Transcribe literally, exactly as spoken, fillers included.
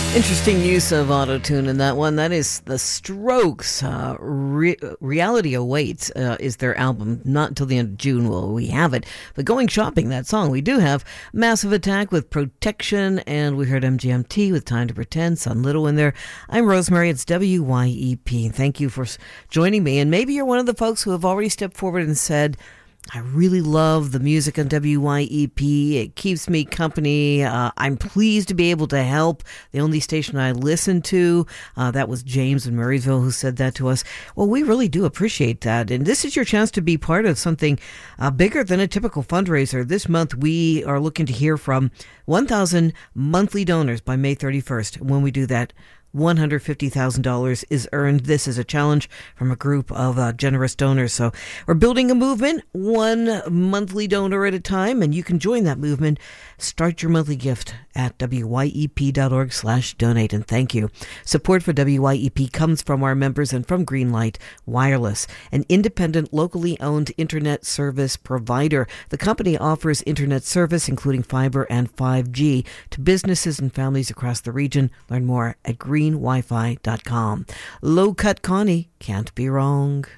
Interesting use of auto-tune in that one. That is The Strokes. Uh, Re- Reality Awaits uh, is their album. Not until the end of June will we have it. But going shopping, that song, we do have Massive Attack with Protection, and we heard M G M T with Time to Pretend, Sun Little in there. I'm Rosemary. It's W Y E P. Thank you for joining me. And maybe you're one of the folks who have already stepped forward and said, I really love the music on W Y E P. It keeps me company. Uh, I'm pleased to be able to help the only station I listen to. Uh, that was James in Murrysville who said that to us. Well, we really do appreciate that. And this is your chance to be part of something uh, bigger than a typical fundraiser. This month, we are looking to hear from one thousand monthly donors by May thirty-first. When we do that, one hundred fifty thousand dollars is earned. This is a challenge from a group of uh, generous donors. So we're building a movement, one monthly donor at a time, and you can join that movement. Start your monthly gift at wyep.org slash donate, and thank you. Support for W Y E P comes from our members and from Greenlight Wireless, an independent, locally owned internet service provider. The company offers internet service, including fiber and five G, to businesses and families across the region. Learn more at green wi fi dot com. Low Cut Connie, can't be wrong.